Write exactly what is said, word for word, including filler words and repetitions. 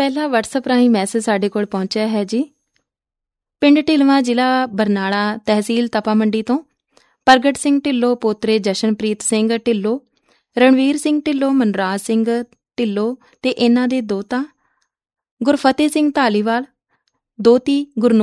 ਪਹਿਲਾ ਵਟਸਐਪ ਰਾਹੀਂ ਮੈਸੇਜ ਸਾਡੇ ਕੋਲ ਪਹੁੰਚਿਆ ਹੈ ਜੀ। ਪਿੰਡ ਢਿਲਵਾਂ, ਜ਼ਿਲ੍ਹਾ ਬਰਨਾਲਾ, ਤਹਿਸੀਲ ਤਪਾ ਮੰਡੀ ਤੋਂ ਪ੍ਰਗਟ ਸਿੰਘ ਢਿੱਲੋਂ ਪੋਤਰੇ ਜਸ਼ਨਪ੍ਰੀਤ ਸਿੰਘ ਢਿੱਲੋਂ, ਰਣਵੀਰ ਸਿੰਘ ਢਿੱਲੋਂ, ਮਨਰਾਜ ਸਿੰਘ ਢਿੱਲੋਂ ਤੇ ਇਹਨਾਂ ਦੇ ਦੋਤਾ ਗੁਰਫਤਿਹ ਸਿੰਘ ਧਾਲੀਵਾਲ, ਦੋਤੀ ਗੁਰਨੂ